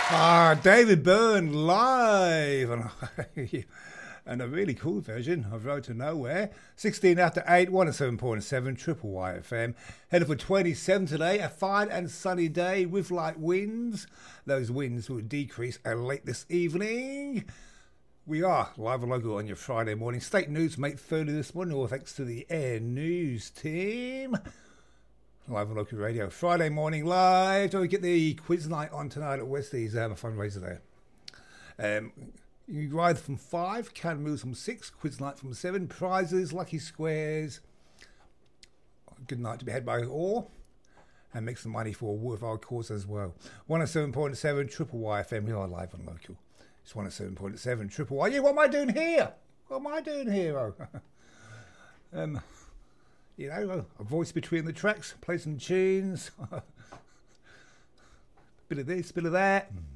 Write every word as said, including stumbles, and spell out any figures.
Ah, David Byrne live, and, and a really cool version of Road to Nowhere. sixteen after eight, one oh seven point seven, Triple Y F M. Headed for twenty-seven today, a fine and sunny day with light winds. Those winds will decrease late this evening. We are live and local on your Friday morning. State news from eight thirty this morning, all thanks to the Air News team. Live on local radio, Friday morning live. Don't we get the quiz night on tonight at Westies, um, a fundraiser there. Um, you ride from five, can moves from six, quiz night from seven, prizes, lucky squares. Good night to be had by all, and make some money for a worthwhile cause as well. one oh seven point seven Triple Y F M. We are live on local. It's one oh seven point seven Triple Y. Yeah, what am I doing here? What am I doing here? Oh? um. You know, a voice between the tracks, play some tunes, bit of this, bit of that.